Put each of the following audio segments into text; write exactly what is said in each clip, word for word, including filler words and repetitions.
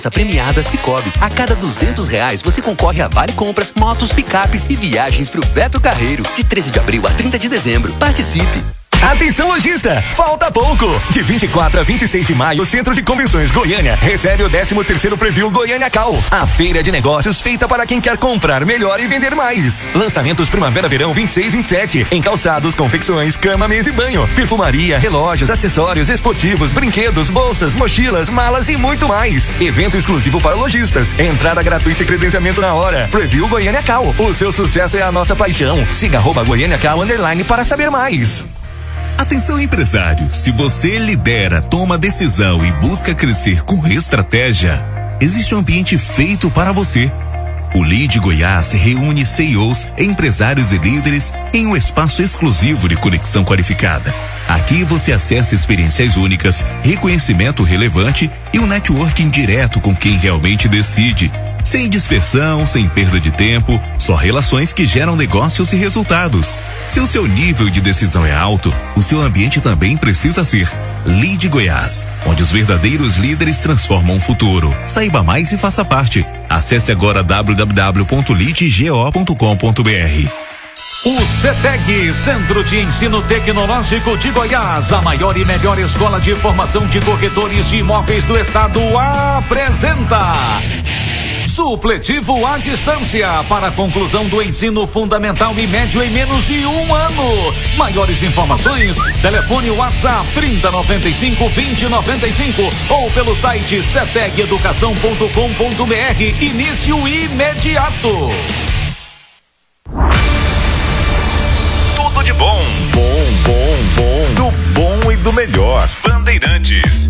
Premiada Cicobi. A cada duzentos reais você concorre a vale compras, motos, picapes e viagens pro Beto Carreiro. De treze de abril a trinta de dezembro. Participe! Atenção, lojista! Falta pouco! De vinte e quatro a vinte e seis de maio, o Centro de Convenções Goiânia recebe o décimo terceiro Preview Goiânia Cal. A feira de negócios feita para quem quer comprar melhor e vender mais. Lançamentos Primavera-Verão vinte e seis e vinte e sete. Em calçados, confecções, cama, mesa e banho. Perfumaria, relógios, acessórios, esportivos, brinquedos, bolsas, mochilas, malas e muito mais. Evento exclusivo para lojistas. Entrada gratuita e credenciamento na hora. Preview Goiânia Cal. O seu sucesso é a nossa paixão. Siga arroba Goiânia Cal underline para saber mais. Atenção, empresário, se você lidera, toma decisão e busca crescer com estratégia, existe um ambiente feito para você. O Lead Goiás reúne C E Os, empresários e líderes em um espaço exclusivo de conexão qualificada. Aqui você acessa experiências únicas, reconhecimento relevante e um networking direto com quem realmente decide. Sem dispersão, sem perda de tempo, só relações que geram negócios e resultados. Se o seu nível de decisão é alto, o seu ambiente também precisa ser. Lead Goiás, onde os verdadeiros líderes transformam o futuro. Saiba mais e faça parte. Acesse agora w w w ponto lead go ponto com ponto b r. O CETEG, Centro de Ensino Tecnológico de Goiás, a maior e melhor escola de formação de corretores de imóveis do estado, apresenta supletivo à distância para a conclusão do ensino fundamental e médio em menos de um ano. Maiores informações, telefone WhatsApp trinta noventa e cinco vinte noventa e cinco ou pelo site ceteg educação ponto com ponto b r. Início imediato. Tudo de bom. Bom, bom, bom. Do bom e do melhor. Bandeirantes.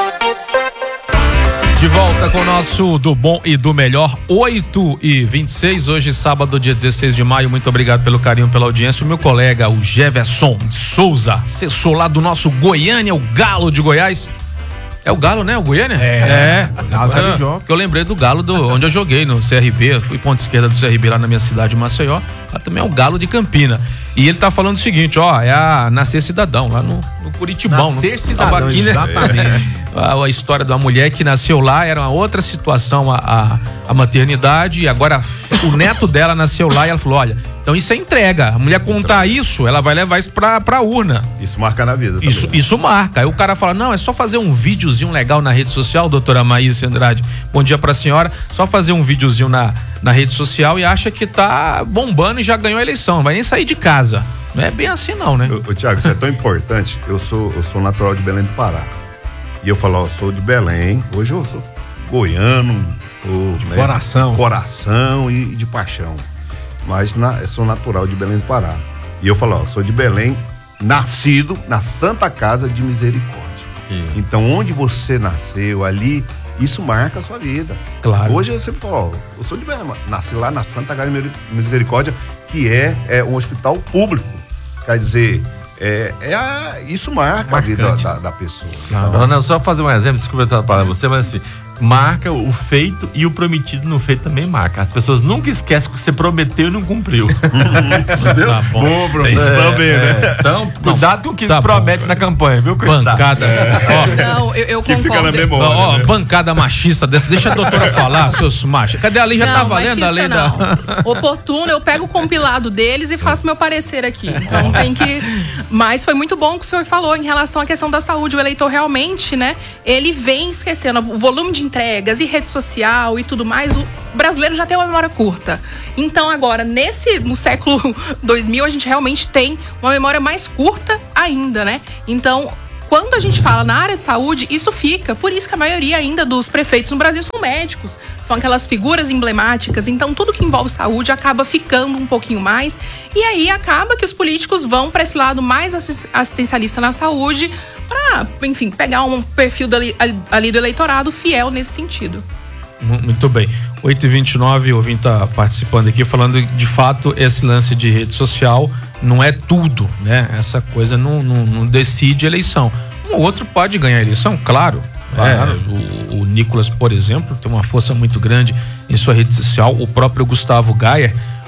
De volta com o nosso do bom e do melhor, oito e vinte e seis, hoje sábado, dia dezesseis de maio. Muito obrigado pelo carinho, pela audiência. O meu colega, o Jefferson de Souza, assessor lá do nosso Goiânia, o Galo de Goiás. É o Galo, né? O Goiânia? É. é. Galo tá de jogo. Porque eu lembrei do Galo do, onde eu joguei, no C R B. Fui ponta esquerda do C R B lá na minha cidade, Maceió. Lá também é o Galo de Campina. E ele tá falando o seguinte, ó, é a Nascer Cidadão, lá no, no Curitibão. Nascer no, Cidadão, aqui, né? Exatamente. A, a história de uma mulher que nasceu lá, era uma outra situação a, a, a maternidade, e agora o neto dela nasceu lá e ela falou, olha, então isso é entrega. A mulher contar isso, ela vai levar isso pra, pra urna. Isso marca na vida. Isso, isso marca. Aí o cara fala, não, é só fazer um videozinho legal na rede social, doutora Maísa Andrade. Bom dia pra senhora. Só fazer um videozinho na, na rede social e acha que tá bombando e já ganhou a eleição. Não vai nem sair de casa. Não é bem assim não, né? Ô, ô Tiago, isso é tão importante. Eu sou, eu sou natural de Belém do Pará. E eu falo, ó, eu sou de Belém. Hoje eu sou goiano. Tô, de né, coração. Coração e de paixão. Mas na, eu sou natural de Belém do Pará. E eu falo, ó, sou de Belém, nascido na Santa Casa de Misericórdia. Sim. Então, onde você nasceu, ali, isso marca a sua vida. Claro. Hoje eu sempre falo, ó, eu sou de Belém, nasci lá na Santa Casa de Misericórdia, que é, é um hospital público. Quer dizer, é, é a, isso marca Marcante. a vida da, da pessoa. Não, não, não, só fazer um exemplo, desculpa eu para você, mas assim, marca o feito e o prometido no feito também marca. As pessoas nunca esquecem que você prometeu e não cumpriu. Entendeu? Tá bom. Bom, professor. Isso é, também, né? É. Então, cuidado com o que tá promete bom, na campanha, viu? Cuidado. Bancada. É. Ó, não, eu, eu que concordo. Fica na memória, ó, né? Bancada machista dessa. Deixa a doutora falar, seus machos. Cadê a lei? Já não, tá valendo a lei não. da... Oportuno, eu pego o compilado deles e faço meu parecer aqui. Então tem que... Mas foi muito bom o que o senhor falou em relação à questão da saúde. O eleitor realmente, né, ele vem esquecendo o volume de entregas e rede social e tudo mais. O brasileiro já tem uma memória curta. Então agora, nesse, no século dois mil, a gente realmente tem uma memória mais curta ainda, né? Então, quando a gente fala na área de saúde, isso fica. Por isso que a maioria ainda dos prefeitos no Brasil são médicos. São aquelas figuras emblemáticas. Então, tudo que envolve saúde acaba ficando um pouquinho mais. E aí, acaba que os políticos vão para esse lado mais assistencialista na saúde para, enfim, pegar um perfil dali, ali do eleitorado fiel nesse sentido. Muito bem. oito e vinte e nove, o ouvinte tá participando aqui, falando de fato esse lance de rede social não é tudo, né? Essa coisa não, não, não decide eleição. Um outro pode ganhar a eleição, claro. claro. É, o, o Nicolas, por exemplo, tem uma força muito grande em sua rede social. O próprio Gustavo Gayer,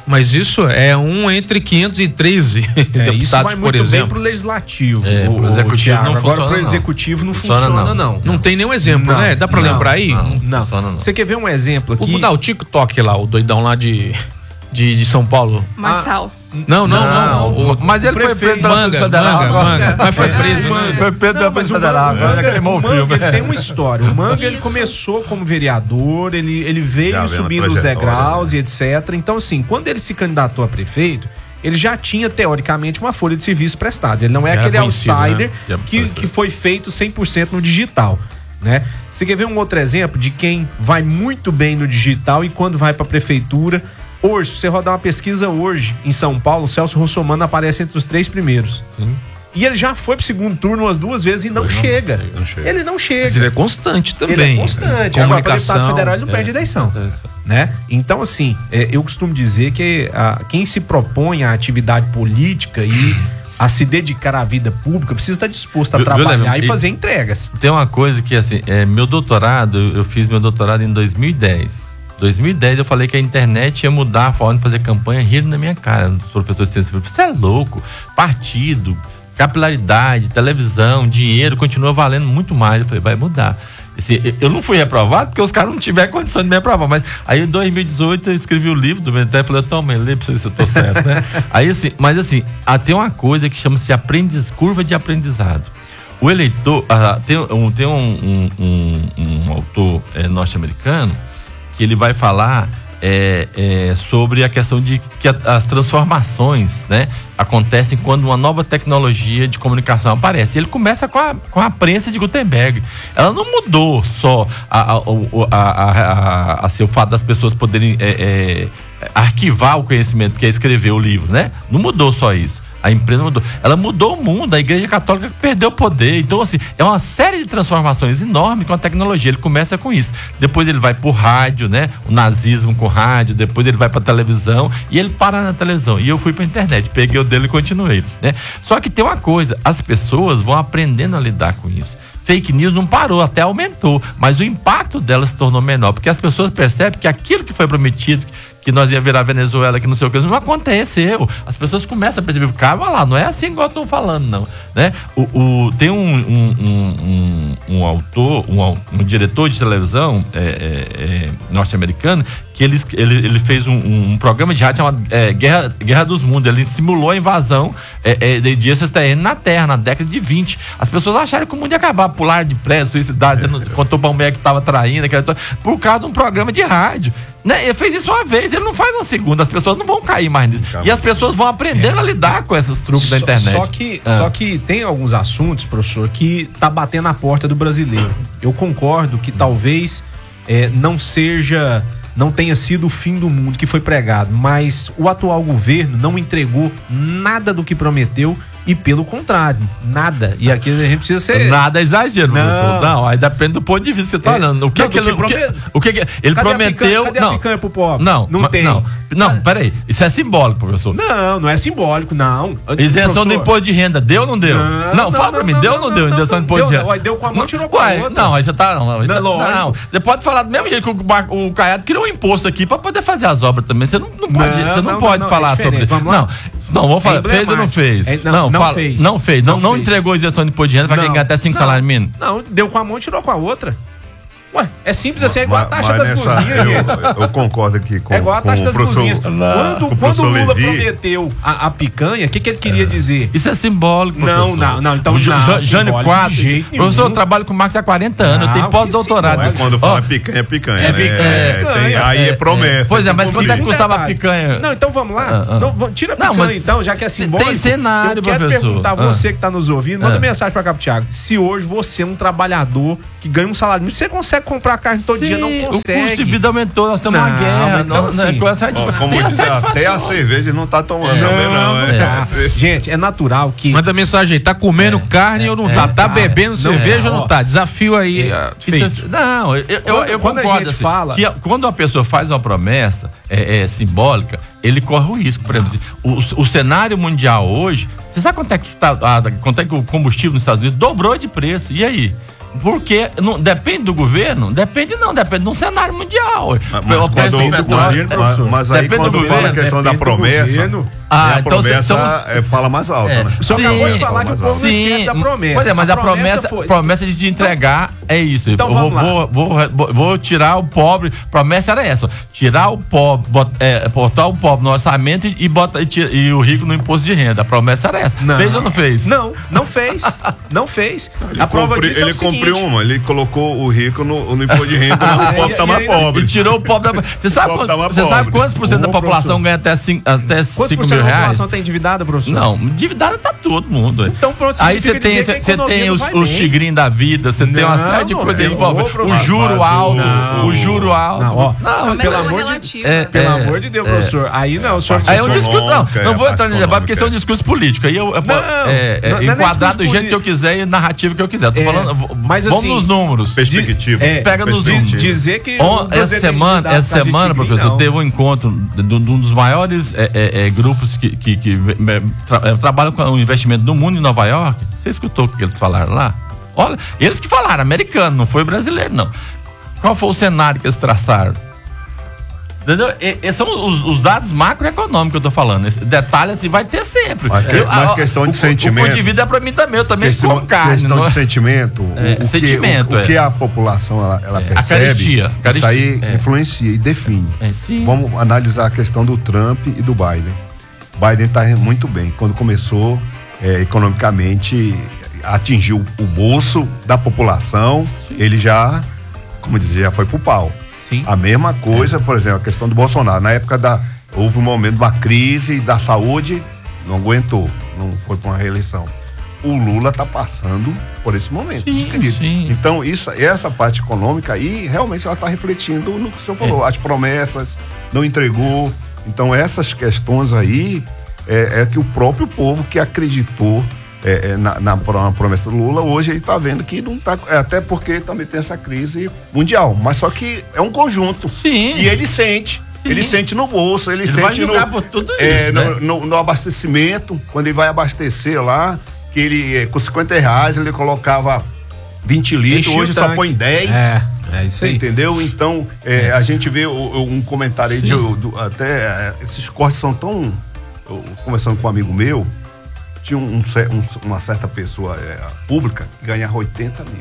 Mas isso é um entre quinhentos e treze É, deputados, isso vai por muito exemplo. bem pro legislativo. É, o, pro o executivo Thiago. não Agora funciona, pro não. executivo não Funciona, funciona, não. não. Não tem nenhum exemplo, Não, né? Dá pra não, lembrar aí? não. Não. Funciona, não. Você quer ver um exemplo aqui? Vamos dar o TikTok lá, o doidão lá de, de, de São Paulo. Marçal. Não, não, não. não. O, Mas ele foi preso pela Manga, Polícia Federal. Manga, agora. Manga. Mas foi preso, né? Foi preso pela Não, mas Polícia o Federal. Manga, Agora já queimou o o Manga, filme. ele tem uma história. O Manga, ele Isso. começou como vereador, ele, ele veio Já vendo a subindo os trajetória, degraus e etcétera. Então, assim, quando ele se candidatou a prefeito, ele já tinha, teoricamente, uma folha de serviço prestados. Ele não é Já era aquele conhecido, outsider né? Já que, conhecido. que foi feito cem por cento no digital, né? Você quer ver um outro exemplo de quem vai muito bem no digital e quando vai para a prefeitura? Hoje, se você rodar uma pesquisa hoje em São Paulo, o Celso Russomano aparece entre os três primeiros. E ele já foi pro segundo turno umas duas vezes e não, Foi, não chega. não chega. Ele não chega. Mas ele é constante também. Ele é constante. Agora, para o Estado Comunicação. Federal, ele não perde eleição. Né? Então, assim, é, eu costumo dizer que ah, quem se propõe à atividade política e a se dedicar à vida pública precisa estar disposto a Viu, trabalhar Leandro? e E- fazer entregas. Tem uma coisa que, assim, é, meu doutorado, eu fiz meu doutorado em dois mil e dez. dois mil e dez eu falei que a internet ia mudar a forma de fazer campanha, rindo na minha cara. Os professores de ciência, você é louco, partido, capilaridade, televisão, dinheiro, continua valendo muito mais. Eu falei, vai mudar. Assim, eu não fui reprovado porque os caras não tiveram condição de me aprovar, mas aí em dois mil e dezoito eu escrevi o livro do Mentor e falei, toma, lê pra ver se eu tô certo, né? Aí assim, mas assim, ah, tem uma coisa que chama-se aprendiz, curva de aprendizado. O eleitor, ah, tem, um, tem um, um, um, um autor é, norte-americano que ele vai falar é, é, sobre a questão de que a, as transformações, né, acontecem quando uma nova tecnologia de comunicação aparece. Ele começa com a, com a prensa de Gutenberg. Ela não mudou só a, a, a, a, a, a seu fato das pessoas poderem é, é, arquivar o conhecimento, que é escrever o livro, né? Não mudou só isso. A empresa mudou. Ela mudou o mundo, a Igreja Católica perdeu o poder. Então, assim, é uma série de transformações enormes com a tecnologia. Ele começa com isso. Depois ele vai pro rádio, né? O nazismo com rádio, depois ele vai pra televisão e ele para na televisão. E eu fui pra internet, peguei o dele e continuei, né? Só que tem uma coisa, as pessoas vão aprendendo a lidar com isso. Fake news não parou, até aumentou, mas o impacto dela se tornou menor, porque as pessoas percebem que aquilo que foi prometido, que nós ia virar Venezuela, que não sei o que, não aconteceu. As pessoas começam a perceber, calma lá, não é assim igual estão falando, não. Né? O, o, tem um, um, um, um, um autor, um, um diretor de televisão é, é, é, norte-americano, que ele, ele, ele fez um, um programa de rádio chamado é, Guerra, Guerra dos Mundos. Ele simulou a invasão é, é, de dias extraterrenos na Terra, na década de vinte. As pessoas acharam que o mundo ia acabar, pular de prédio, suicidar, contou pra mulher que estava traindo, aquela, por causa de um programa de rádio. Né? Ele fez isso uma vez, ele não faz uma segunda, as pessoas não vão cair mais nisso. E as pessoas vão aprendendo a lidar com esses truques da internet. Só que, Ah. só que tem alguns assuntos, professor, que tá batendo na porta do brasileiro. Eu concordo que talvez é, não seja, não tenha sido o fim do mundo que foi pregado, mas o atual governo não entregou nada do que prometeu e, pelo contrário, nada. E aqui a gente precisa ser... Nada é exagero, Não. professor. Não, aí depende do ponto de vista que você tá É. olhando. O que, Não, que do ele que o que, promet- o que, que ele Cadê a prometeu? picanha- cadê a não, picanha pro pobre? Não, Não ma- tem. Não, não, peraí. Isso é simbólico, professor. Não, não é simbólico, não. Isenção Professor, do imposto de renda, deu ou não deu? Não, Não, fala pra mim, deu ou não, deu? Isenção do imposto de deu, renda. ué, deu com a mão, Não, tirou com a ué, outra. Não, aí você tá. Não, não, isso- Não é lógico. não, você pode falar do mesmo jeito que o, Bar- o Caiado criou um imposto aqui pra poder fazer as obras também. Você não, não pode, Não, você não, não, pode não, falar é sobre diferente. isso. Vamos lá. Não, não, vamos falar. É Fez ou não emblemático. fez? É, não, não fala- fez. Não fez. Não, Não não fez. entregou isenção de imposto de renda pra quem ganha até cinco Não, salários mínimos. Não, deu com a mão e tirou com a outra. Ué, é simples assim, é igual a Mas- taxa mas das nessa- cozinhas, gente. eu, eu concordo aqui com, É igual a com taxa o das professor. cozinhas. com Quando, o quando o professor Lula Levi. prometeu a, a picanha, o que, que ele queria dizer? Isso é simbólico, Não, professor. não, não, então O J- não, J- Jânio simbólico quatro. de jeito nenhum. Professor, eu trabalho com o Marcos há quarenta anos, eu tenho Não, pós-doutorado. que simbólico. Quando fala Ó, picanha, é picanha. É né? picanha, É, picanha. tem- aí é, É, promessa. Pois é, tem mas quanto é que compromisso. custava a detalhe. picanha? Não, então vamos lá. Ah, ah. Não, vamos- tira a Não, picanha mas então, já que é tem simbólico. cenário, Eu quero professor. perguntar, Ah. você que está nos ouvindo, manda Ah. mensagem para cá pro Thiago. Se hoje você é um trabalhador que ganha um salário mínimo, você consegue comprar carne todo dia, não Sim, consegue. o custo de vida aumentou, nós temos uma Não, guerra. mas então, Não, assim, né, com essa- Ó, como tem diz, essa até a satisfação. cerveja não tá tomando Não, também, não. não é. tá. Gente, é natural que... Manda mensagem aí, tá comendo carne ou não tá? Tá bebendo cerveja ou não tá? Desafio aí, ah, Isso feito. é- não, eu, eu, Quando- eu quando a concordo gente assim, fala- que a- quando uma pessoa faz uma promessa é, é, simbólica, ele corre o risco. Por exemplo, assim, o, o cenário mundial hoje, você sabe quanto é que tá, ah, quanto é que o combustível nos Estados Unidos dobrou de preço? E aí? Porque não, depende do governo? Depende não, depende de um cenário mundial. Mas, mas quando, depende do governo, mas, mas aí depende quando do fala governo, a questão da promessa, Ah, a então promessa cê- é, fala mais alto, É. né? Só Sim. acabou de falar que o Sim. povo não esquece da promessa. Pois é, mas a, promessa, foi... promessa de entregar é isso. Então eu vou, vamos lá. vou, vou, vou, vou tirar o pobre. Promessa era essa: tirar o pobre, bot, é, botar o pobre no orçamento e, e, bota, e, tira, e o rico no imposto de renda. A promessa era essa. Não. Fez ou não fez? Não, não fez. Não fez. Ele, a prova cumpri, disso é ele o seguinte. cumpriu uma, ele colocou o rico no, no imposto de renda, mas o pobre tá mais pobre. E tirou o pobre da. Você sabe, pobre quanto, tá mais você sabe pobre. quantos por cento da Ô, população professor. ganha até cinco, até Quantos cinco por cento mil da reais? população tá endividada, professor? Não, endividado tá todo mundo. ué. Então, pronto, Aí você significa tem, dizer que a você economia tem não os, vai os bem. tigrinhos da vida, você tem uma Não, série de não coisas tem. envolvendo. Ô, O professor. juro Mas o- alto, não. o juro alto. Não, ó. Não, Promessa pelo é amor de- relativa. é, Pelo é, amor de Deus, professor. Aí não, o senhor... Aí é um Parte discurso. Não, econômica, não é, vou parte entrar nesse debate porque econômica, isso é um é. discurso político. Aí eu, eu Não, é, é, não- não é enquadrar do discurso jeito que eu quiser e narrativa que eu quiser. Tô É, falando. v- mas vamos assim, nos números. Perspectiva. É, Pega nos perspectiva. números. Dizer que... On- o essa Brasil semana, tem essa que dar semana, por causa de professor, tigrinho, teve um encontro de, de um dos maiores é, é, é, grupos que, que, que é, tra, é, trabalham com o investimento do mundo em Nova York. Você escutou o que eles falaram lá? Olha, eles que falaram, americano, não foi brasileiro, não. Qual foi o cenário que eles traçaram? Entendeu? E, esses são os, os dados macroeconômicos que eu tô falando. Esse detalhe assim vai ter sempre. Mas, Eu- mas a- questão de o, sentimento. O, o de vida é pra mim também, eu também Questão, como carne. questão não é? de sentimento, o- É, o, sentimento, que, o, é. o que a população ela, ela É, percebe, a caristia, isso aí caristia, é. influencia e define. É, sim. Vamos analisar a questão do Trump e do Biden. Biden está muito bem. Quando começou é, economicamente, atingiu o bolso da população, ele já, como dizia, já foi pro pau. Sim. A mesma coisa, por exemplo, a questão do Bolsonaro. Na época da. Houve um momento da crise da saúde, não aguentou, não foi para uma reeleição. O Lula está passando por esse momento Sim, de crise. sim. Então, isso, essa parte econômica aí, realmente ela está refletindo no que o senhor falou. As promessas, não entregou. Então, essas questões aí é, é que o próprio povo que acreditou é, é, na, na, na promessa do Lula, hoje ele está vendo que não está. É, até porque também tem essa crise mundial. Mas só que é um conjunto. Sim. E ele sente. Sim. Ele sente no bolso, ele, Ele sente vai julgar no, por tudo é, isso, no, né? no, no abastecimento, quando ele vai abastecer lá, que ele, é, com cinquenta reais, ele colocava vinte litros, Enche o hoje só tanque. põe dez. É, é isso Você aí. entendeu? Então, é, a gente vê o- o- um comentário aí de Sim. do- até é, esses cortes são tão. Eu, conversando com um amigo meu, tinha um, cer- um- uma certa pessoa é, pública que ganhava oitenta mil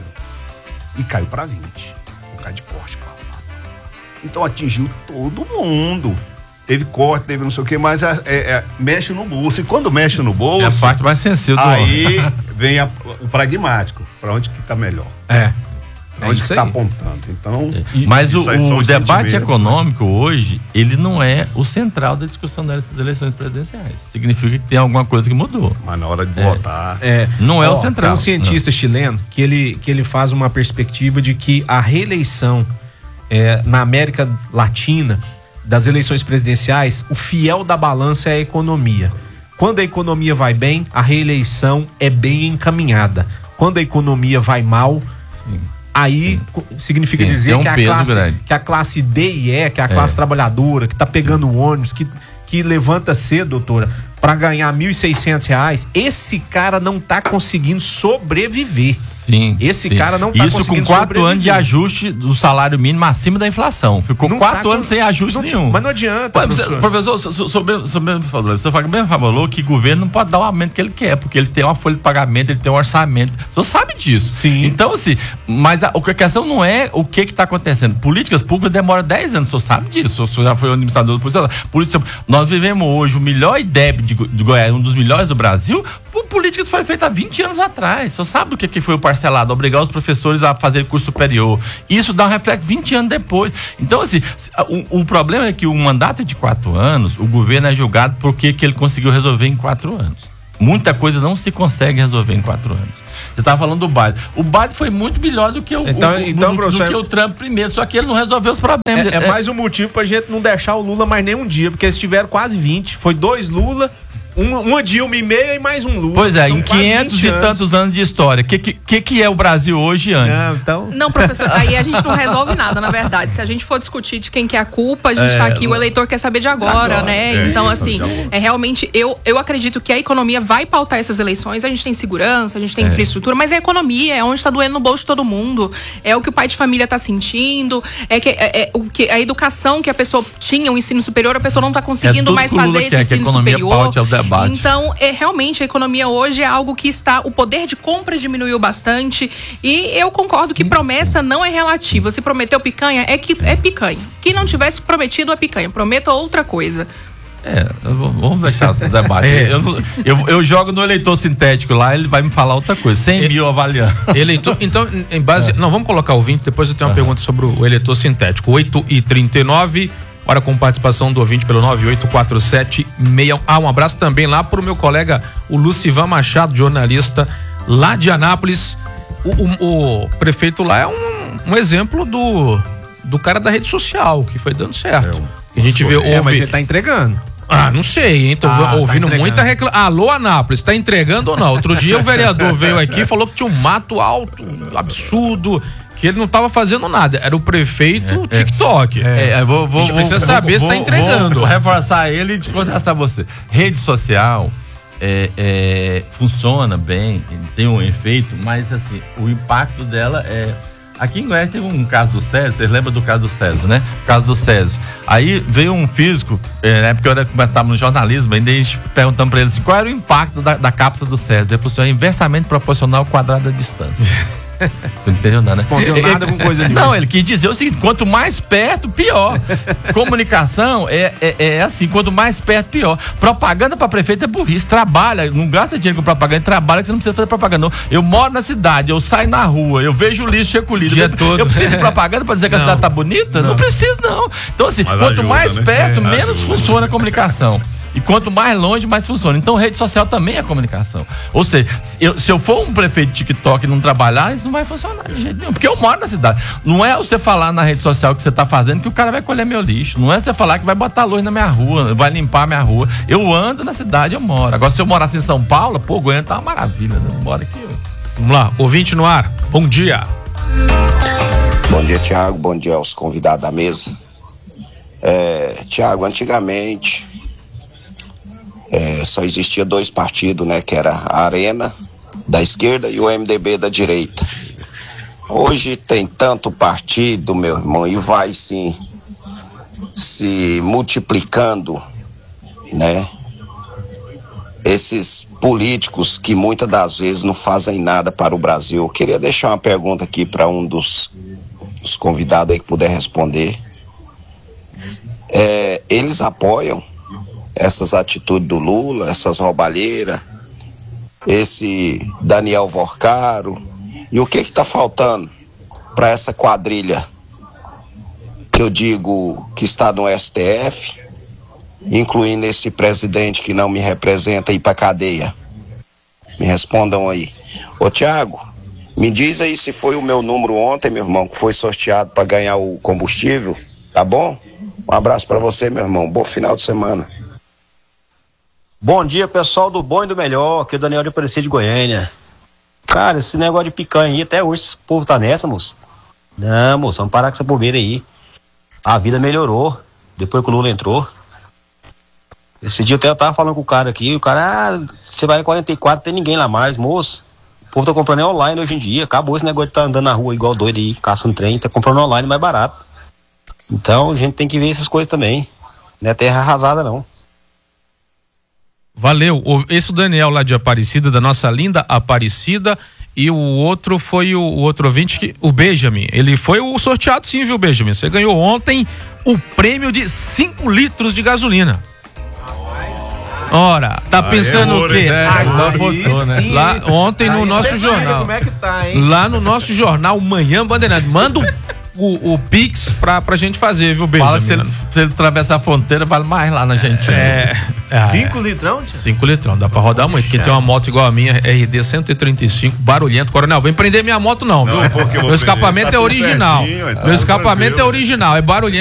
e caiu para vinte por causa de corte. Pá, pá. Então atingiu todo mundo. Teve corte, teve não sei o que, mas é, é, é, mexe no bolso. E quando mexe no bolso, É a parte mais sensível do aí vem a- o pragmático. Para onde que tá melhor? É. Pra É onde isso que tá aí. apontando? Então, Mas o, isso aí são o os debate sentimentos, econômico hoje, ele não é o central da discussão dessas eleições presidenciais. Significa que tem alguma coisa que mudou. Mas na hora de É. votar. É, Não é o ó, central. Tem um cientista chileno que ele, que ele faz uma perspectiva de que a reeleição é, na América Latina das eleições presidenciais, o fiel da balança é a economia. Quando a economia vai bem, a reeleição é bem encaminhada. Quando a economia vai mal, aí co- significa Sim, dizer tem um que, a peso classe, grande. que a classe D e E, que é a classe trabalhadora, que tá pegando o ônibus, que, que levanta cedo, doutora, para ganhar mil e seiscentos reais, esse cara não tá conseguindo sobreviver. Sim. Esse sim. cara não tá Isso com conseguindo quatro anos de sobreviver. ajuste do salário mínimo acima da inflação. Ficou Não quatro tá anos com- sem ajuste não- nenhum. Mas não adianta, Pô, professor. professor, so- so- sobre, sobre, falou, o senhor bem falou que o governo não pode dar o aumento que ele quer, porque ele tem uma folha de pagamento, ele tem um orçamento. O senhor sabe disso. Sim. Então, assim, mas a, a questão não é o que está acontecendo. Políticas públicas demoram dez anos, o senhor sabe disso. O senhor já foi administrador do polícia. Política, nós vivemos hoje o melhor I D E B de, Go- de Goiás, um dos melhores do Brasil, por políticas que foram feitas há vinte anos atrás. O senhor sabe do que, que foi o parcelado? Obrigar os professores a fazer curso superior. Isso dá um reflexo vinte anos depois. Então, assim, o, o problema é que o mandato é de quatro anos, o governo é julgado por que que ele conseguiu resolver em quatro anos. Muita coisa não se consegue resolver em quatro anos. Você estava falando do Biden. O Biden foi muito melhor do que o, Então- o- então, do, professor, do que o Trump primeiro, só que ele não resolveu os problemas. É, é mais um motivo pra gente não deixar o Lula mais nem um dia, porque eles tiveram quase vinte. Foi dois Lula Um, uma Dilma e meia e mais um Lula. Pois é, São em quase quinhentos vinte e tantos anos de história. O que, que, que é o Brasil hoje e antes? Não, então... Não, professor, aí a gente não resolve nada, na verdade. Se a gente for discutir de quem que é a culpa, a gente É, tá aqui, o eleitor quer saber de agora, agora, né? é, então, isso, assim, então- é realmente, eu, eu acredito que a economia vai pautar essas eleições. A gente tem segurança, a gente tem É. infraestrutura, mas a economia é onde tá doendo no bolso de todo mundo. É o que o pai de família tá sentindo, é, que, é, é o que a educação que a pessoa tinha, o ensino superior, a pessoa não tá conseguindo tudo mais que o Lula fazer esse quer, que a ensino economia superior. paute ao debate. Então, é, realmente, a economia hoje é algo que está... O poder de compra diminuiu bastante. E eu concordo que promessa não é relativa. Se prometeu picanha, é que é picanha. Que não tivesse prometido a picanha. Prometa outra coisa. É, eu vou- vamos deixar esse debate. É. Eu, não- eu, eu jogo no eleitor sintético lá, ele vai me falar outra coisa. cem mil avaliando. Eleitor, então, em base. Não, vamos colocar o ouvinte, depois eu tenho uma pergunta sobre o eleitor sintético. oito e trinta e nove, hora com participação do ouvinte pelo nove oito quatro sete seis. Ah, um abraço também lá pro meu colega, o Lucivan Machado, jornalista lá de Anápolis. O, o- o prefeito lá é um, um exemplo do, do cara da rede social, que foi dando certo. a gente vê, É, mas ouve. ele tá entregando. Ah, não sei, hein? Tô Ah, tá ouvindo entregando. muita reclamação. Alô, Anápolis, tá entregando ou não? Outro dia o vereador veio aqui e falou que tinha um mato alto, absurdo, que ele não tava fazendo nada. Era o prefeito TikTok. É, eu vou, vou, A gente precisa vou- saber se vou- tá entregando. Vou reforçar ele e contrastar você. Rede social é, é, funciona bem, tem um efeito, mas assim, o impacto dela é. Aqui em Goiás teve um caso do Césio, vocês lembram do caso do Césio, né? O caso do Césio. Aí veio um físico, é, na época eu era- estava no jornalismo, ainda a gente perguntando pra ele assim, qual era o impacto da, da cápsula do Césio? Ele falou assim, é inversamente proporcional ao quadrado da distância. Não entendeu nada, né? Respondeu nada com coisa nenhuma. Não, ele quis dizer o seguinte, quanto mais perto, pior. Comunicação é, é, é assim, quanto mais perto, pior. Propaganda pra prefeito é burrice, trabalha, não gasta dinheiro com propaganda, trabalha que você não precisa fazer propaganda não. Eu moro na cidade, eu saio na rua, eu vejo o lixo recolhido. Dia eu, todo. eu preciso de propaganda pra dizer que Não. a cidade tá bonita? Não, preciso não. Então assim, Mas quanto ajuda, mais né? perto, É, menos ajuda. funciona a comunicação. E quanto mais longe, mais funciona. Então, rede social também é comunicação. Ou seja, se eu, se eu for um prefeito de TikTok e não trabalhar, isso não vai funcionar de jeito nenhum. Porque eu moro na cidade. Não é você falar na rede social que você está fazendo que o cara vai colher meu lixo. Não é você falar que vai botar luz na minha rua, vai limpar a minha rua. Eu ando na cidade, eu moro. Agora, se eu morasse em São Paulo, pô, Goiânia tá uma maravilha. Né? Eu moro aqui. ó. Vamos lá, ouvinte no ar, bom dia. Bom dia, Tiago. Bom dia aos convidados da mesa. É, Tiago, antigamente é, só existia dois partidos, né? Que era a Arena da esquerda e o M D B da direita. Hoje tem tanto partido, meu irmão, e vai sim se multiplicando, né? Esses políticos que muitas das vezes não fazem nada para o Brasil. Eu queria deixar uma pergunta aqui para um dos, dos convidados aí que puder responder. É, eles apoiam essas atitudes do Lula, essas roubalheiras, esse Daniel Vorcaro, e o que que tá faltando para essa quadrilha que eu digo que está no S T F, incluindo esse presidente que não me representa, ir pra cadeia? Me respondam aí. Ô Tiago, me diz aí se foi o meu número ontem, meu irmão, que foi sorteado para ganhar o combustível, tá bom? Um abraço para você, meu irmão. Bom final de semana. Bom dia, pessoal do Bom e do Melhor, aqui é o Daniel de Aparecida de Goiânia. Cara, esse negócio de picanha aí, até hoje esse povo tá nessa, moço. Não, moço, vamos parar com essa bobeira aí. A vida melhorou depois que o Lula entrou. Esse dia até eu tava falando com o cara aqui, o cara, ah, você vai em quarenta e quatro, tem ninguém lá mais, moço. O povo tá comprando online hoje em dia, acabou esse negócio de tá andando na rua igual doido aí, caçando trem, tá comprando online mais barato. Então a gente tem que ver essas coisas também. Não é terra arrasada, não. Valeu. O- Esse é o Daniel lá de Aparecida, da nossa linda Aparecida. E o outro foi o, o outro ouvinte, que, o Benjamin. Ele foi o sorteado sim, viu, Benjamin? Você ganhou ontem o prêmio de cinco litros de gasolina. Ora, tá pensando o quê? Só votou, né? Lá ontem no Aí nosso cê jornal. tira como é que tá, hein? Lá no nosso jornal Manhã Bandeirante. Manda o, o, o Pix pra, pra gente fazer, viu, Benjamin? Fala que se ele, se ele atravessar a fronteira, vale mais lá na Argentina. É. Cinco litrão? Tia? Cinco litrão, dá pra rodar muito. Quem tem uma moto igual a minha, R D cento e trinta e cinco, barulhento. Coronel, vem prender minha moto não, viu? Não, porque eu vou Meu escapamento prender. Tá é tudo original. certinho, tá Meu escapamento tranquilo. é original, é barulhento.